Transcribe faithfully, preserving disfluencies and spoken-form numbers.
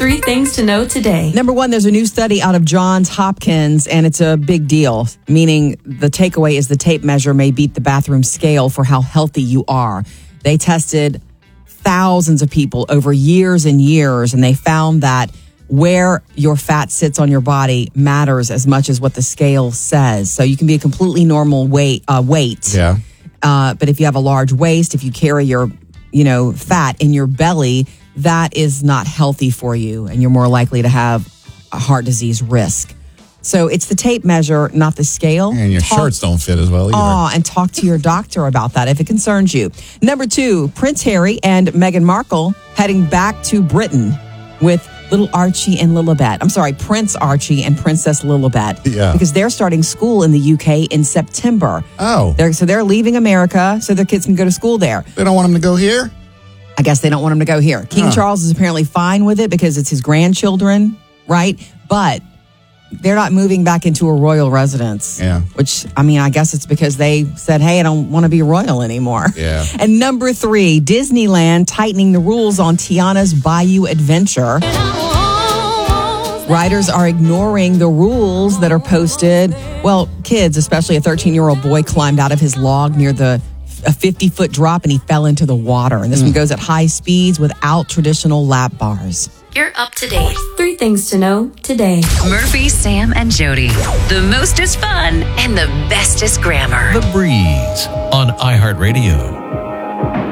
Three things to know today. Number one, there's a new study out of Johns Hopkins, and it's a big deal, meaning the takeaway is the tape measure may beat the bathroom scale for how healthy you are. They tested thousands of people over years and years, and they found that where your fat sits on your body matters as much as what the scale says. So you can be a completely normal weight, uh, weight. Yeah. Uh, but if you have a large waist, if you carry your, you know, fat in your belly, that is not healthy for you, and you're more likely to have a heart disease risk. So it's the tape measure, not the scale. And your talk, shirts don't fit as well either. Oh, and talk to your doctor about that if it concerns you. Number two, Prince Harry and Meghan Markle heading back to Britain with little Archie and Lilibet. I'm sorry, Prince Archie and Princess Lilibet. Yeah. Because they're starting school in the U K in September. Oh. They're, so they're leaving America so their kids can go to school there. They don't want them to go here? I guess they don't want him to go here. King Huh. Charles is apparently fine with it because it's his grandchildren, right? But they're not moving back into a royal residence. Yeah. Which, I mean, I guess it's because they said, hey, I don't want to be royal anymore. Yeah. And number three, Disneyland tightening the rules on Tiana's Bayou Adventure. Riders are ignoring the rules that are posted. Well, kids, especially a thirteen-year-old boy, climbed out of his log near the a fifty-foot drop and he fell into the water. And this mm. one goes at high speeds without traditional lap bars. You're up to date. Three things to know today. Murphy, Sam, and Jody. The most is fun and the best is grammar. The Breeze on iHeartRadio.